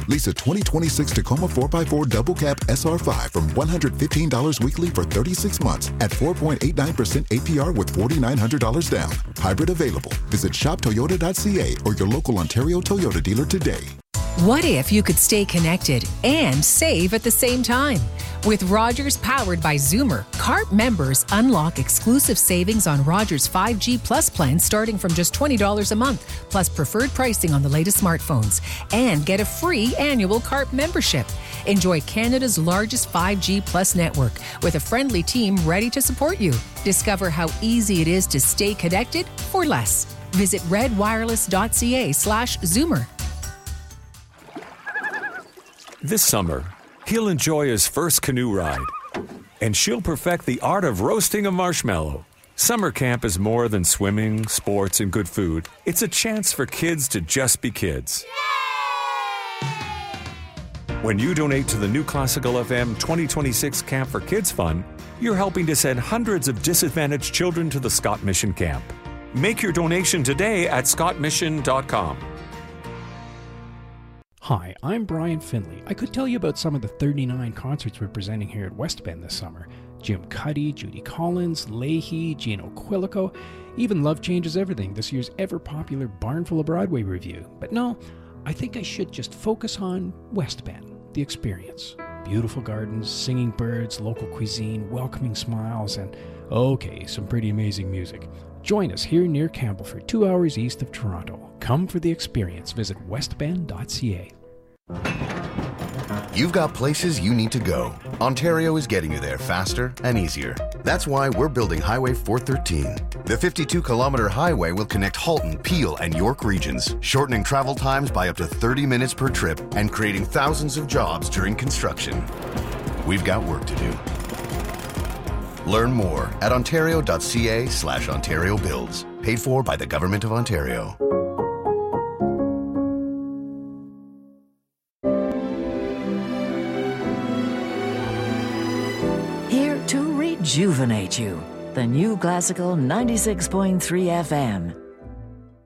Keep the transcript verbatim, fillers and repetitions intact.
Lease a twenty twenty-six Tacoma four by four Double Cab S R five from one hundred fifteen dollars weekly for thirty-six months at four point eight nine percent A P R with four thousand nine hundred dollars down. Hybrid available. Visit shop toyota dot c a or your local Ontario Toyota dealer today. What if you could stay connected and save at the same time? With Rogers powered by Zoomer, C A R P members unlock exclusive savings on Rogers five G Plus plans starting from just twenty dollars a month, plus preferred pricing on the latest smartphones, and get a free annual C A R P membership. Enjoy Canada's largest five G Plus network with a friendly team ready to support you. Discover how easy it is to stay connected for less. Visit redwireless.ca slash Zoomer. This summer, he'll enjoy his first canoe ride, and she'll perfect the art of roasting a marshmallow. Summer camp is more than swimming, sports, and good food. It's a chance for kids to just be kids. When you donate to the New Classical F M twenty twenty-six Camp for Kids Fund, you're helping to send hundreds of disadvantaged children to the Scott Mission Camp. Make your donation today at scott mission dot com. Hi, I'm Brian Finley. I could tell you about some of the thirty-nine concerts we're presenting here at West Bend this summer. Jim Cuddy, Judy Collins, Leahy, Gino Quilico, even Love Changes Everything, this year's ever-popular Barnful of Broadway review. But no, I think I should just focus on West Bend, the experience. Beautiful gardens, singing birds, local cuisine, welcoming smiles, and, okay, some pretty amazing music. Join us here near Campbellford, two hours east of Toronto. Come for the experience. Visit west bend dot c a. You've got places you need to go. Ontario is getting you there faster and easier. That's why we're building Highway four thirteen. The fifty-two kilometer highway will connect Halton, Peel, and York regions, shortening travel times by up to thirty minutes per trip and creating thousands of jobs during construction. We've got work to do. Learn more at ontario dot c a slash Ontario Builds. Paid for by the Government of Ontario. Here to rejuvenate you. The New Classical ninety-six point three F M.